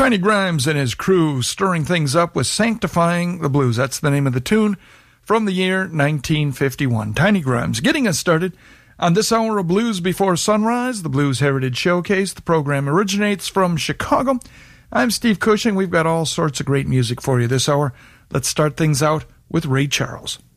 Tiny Grimes and his crew stirring things up with Sanctifying the Blues. That's the name of the tune from the year 1951. Tiny Grimes getting us started on this hour of Blues Before Sunrise, the Blues Heritage Showcase. The program originates from Chicago. I'm Steve Cushing. We've got all sorts of great music for you this hour. Let's start things out with Ray Charles.